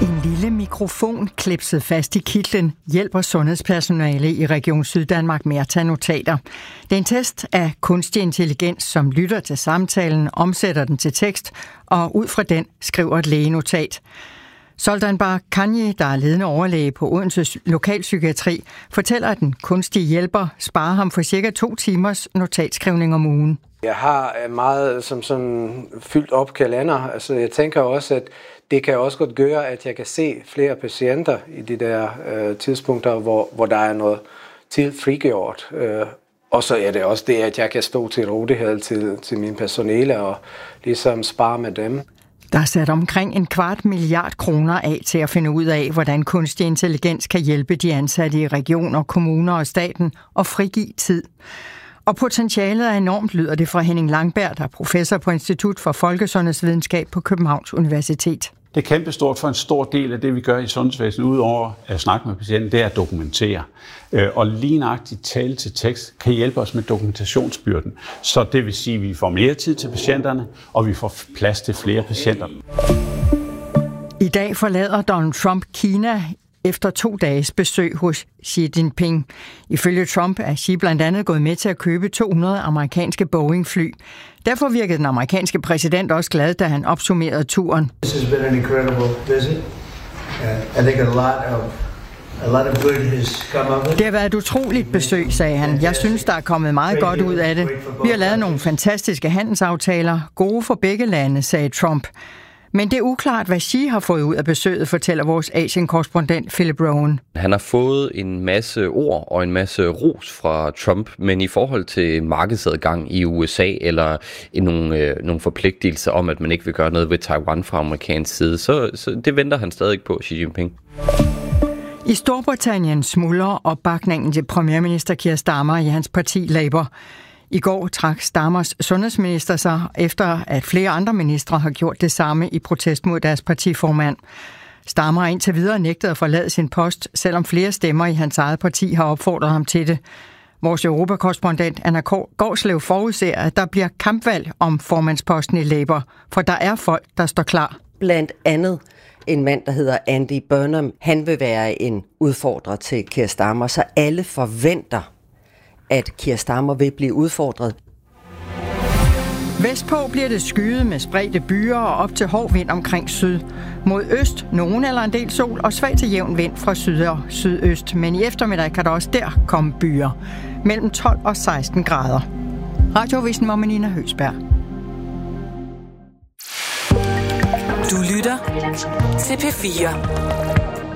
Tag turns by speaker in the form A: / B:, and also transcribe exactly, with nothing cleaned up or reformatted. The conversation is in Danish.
A: En lille mikrofon klipset fast i kitlen hjælper sundhedspersonale i Region Syddanmark med at tage notater. Det er en test af kunstig intelligens, som lytter til samtalen, omsætter den til tekst og ud fra den skriver et lægenotat. Soldanbar Kanye, der er ledende overlæge på Odense Lokalpsykiatri, fortæller, at den kunstige hjælper sparer ham for cirka to timers notatskrivning om ugen.
B: Jeg har meget som sådan fyldt op kalender. Altså jeg tænker også, at det kan også godt gøre, at jeg kan se flere patienter i de der øh, tidspunkter, hvor, hvor der er noget tid frigjort. Øh, og så er det også det, at jeg kan stå til rådighed til, til mine personale og ligesom spare med dem.
A: Der er sat omkring en kvart milliard kroner af til at finde ud af, hvordan kunstig intelligens kan hjælpe de ansatte i regioner, kommuner og staten og frigive tid. Og potentialet er enormt, lyder det fra Henning Langberg, der er professor på Institut for Folkesundhedsvidenskab på Københavns Universitet.
C: Det er kæmpestort for en stor del af det, vi gør i sundhedsvæsenet, udover at snakke med patienten, det er at dokumentere. Og lige nøjagtigt tale til tekst kan hjælpe os med dokumentationsbyrden. Så det vil sige, at vi får mere tid til patienterne, og vi får plads til flere patienter.
A: I dag forlader Donald Trump Kina efter to dages besøg hos Xi Jinping. Ifølge Trump er Xi blandt andet gået med til at købe to hundrede amerikanske Boeing-fly. Derfor virkede den amerikanske præsident også glad, da han opsummerede turen.
D: This has been an incredible visit. I think a lot of a lot of good has come of it.
A: Det har været et utroligt besøg, sagde han. Jeg synes, der er kommet meget godt ud af det. Vi har lavet nogle fantastiske handelsaftaler. Gode for begge lande, sagde Trump. Men det er uklart, hvad Xi har fået ud af besøget, fortæller vores Asien-korrespondent Philip Rowan.
E: Han har fået en masse ord og en masse ros fra Trump, men i forhold til markedsadgang i U S A eller nogle, øh, nogle forpligtelser om, at man ikke vil gøre noget ved Taiwan fra amerikansk side, så, så det venter han stadig på, Xi Jinping.
A: I Storbritannien smuldrer opbakningen til premierminister Keir Starmer i hans parti Labour. I går trak Starmers sundhedsminister sig, efter at flere andre ministre har gjort det samme i protest mod deres partiformand. Starmer har indtil videre nægtet at forlade sin post, selvom flere stemmer i hans eget parti har opfordret ham til det. Vores europakorrespondent Anna Gårdslev forudser, at der bliver kampvalg om formandsposten i Labour, for der er folk, der står klar.
F: Blandt andet en mand, der hedder Andy Burnham. Han vil være en udfordrer til Keir Starmer, så alle forventer, at Keir Starmer vil blive udfordret.
A: Vestpå bliver det skyet med spredte byer og op til hård vind omkring syd. Mod øst nogen eller en del sol og svag til jævn vind fra syd og sydøst. Men i eftermiddag kan der også der komme byer. Mellem tolv og seksten grader. Radioavisen med Nina Høgsberg.
G: Du lytter til P fire.